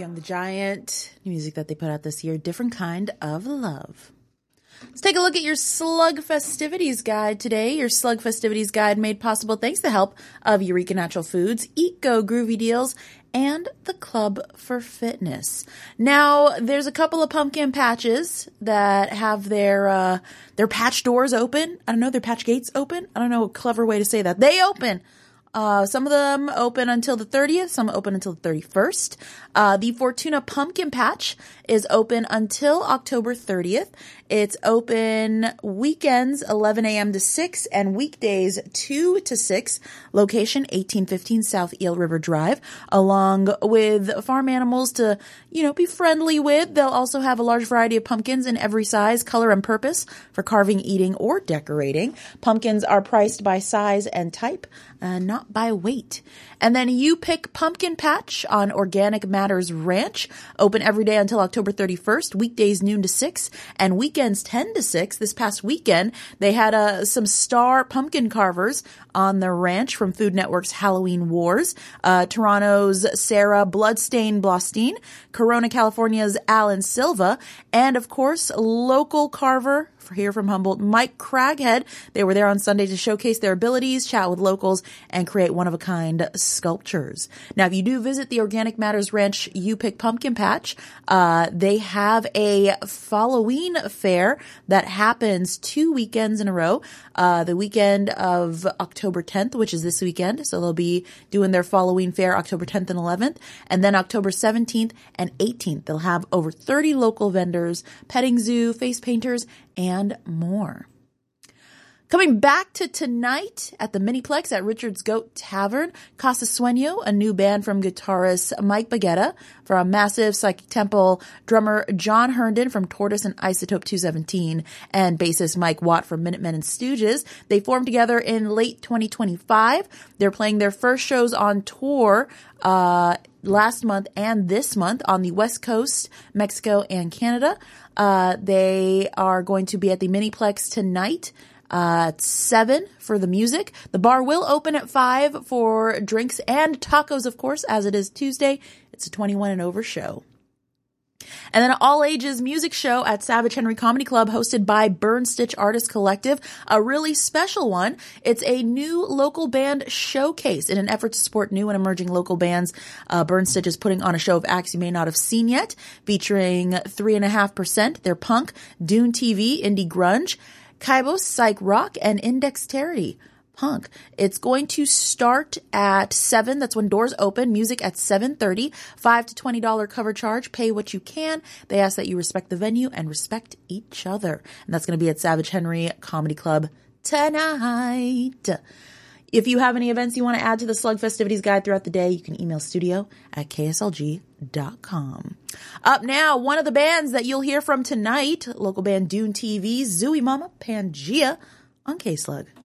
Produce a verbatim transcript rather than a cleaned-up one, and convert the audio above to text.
Young the Giant, music that they put out this year, Different Kind of Love. Let's take a look at your Slug Festivities Guide today. Your Slug Festivities Guide made possible thanks to the help of Eureka Natural Foods, Eco Groovy Deals, and the Club for Fitness. Now, there's a couple of pumpkin patches that have their uh, their patch doors open. I don't know, their patch gates open. I don't know a clever way to say that. They open. Uh, some of them open until the thirtieth, some open until the thirty-first. Uh, the Fortuna Pumpkin Patch is open until October thirtieth. It's open weekends eleven a.m. to six and weekdays two to six. Location eighteen fifteen South Eel River Drive, along with farm animals to, you know, be friendly with. They'll also have a large variety of pumpkins in every size, color, and purpose for carving, eating, or decorating. Pumpkins are priced by size and type, uh, not by weight. And then You Pick Pumpkin Patch on Organic Matters Ranch, open every day until October thirty-first, weekdays noon to six, and weekends ten to six. This past weekend, they had uh, some star pumpkin carvers on the ranch from Food Network's Halloween Wars. Uh, Toronto's Sarah Bloodstain Blostein, Corona, California's Alan Silva, and of course, local carver here from Humboldt, Mike Craghead. They were there on Sunday to showcase their abilities, chat with locals, and create one-of-a-kind sculptures. Now, if you do visit the Organic Matters Ranch You Pick Pumpkin Patch, uh, they have a Halloween fair that happens two weekends in a row. Uh, the weekend of October tenth, which is this weekend, so they'll be doing their Halloween fair October tenth and eleventh, and then October seventeenth and eighteenth. They'll have over thirty local vendors, petting zoo, face painters, and more. Coming back to tonight at the Miniplex at Richard's Goat Tavern, Casa Sueño, a new band from guitarist Mike Baguetta, from Massive Psychic Temple, drummer John Herndon from Tortoise and Isotope two seventeen, and bassist Mike Watt from Minutemen and Stooges. They formed together in late twenty twenty-five. They're playing their first shows on tour uh last month and this month on the West Coast, Mexico, and Canada. Uh they are going to be at the Miniplex tonight. Uh, at seven for the music. The bar will open at five for drinks and tacos, of course, as it is Tuesday. It's a twenty-one and over show. And then an all-ages music show at Savage Henry Comedy Club hosted by Burn Stitch Artist Collective, a really special one. It's a new local band showcase. In an effort to support new and emerging local bands, uh, Burn Stitch is putting on a show of acts you may not have seen yet, featuring three and a half percent, their punk, Dune T V, indie grunge, Kaibos, Psych Rock, and Indexterity Punk. It's going to start at seven. That's when doors open. Music at seven thirty. five to twenty dollars cover charge. Pay what you can. They ask that you respect the venue and respect each other. And that's going to be at Savage Henry Comedy Club tonight. If you have any events you want to add to the Slug Festivities Guide throughout the day, you can email studio at K S L G dot com. Up now, one of the bands that you'll hear from tonight, local band Dune T V, Zooey Mama Pangea on K-Slug.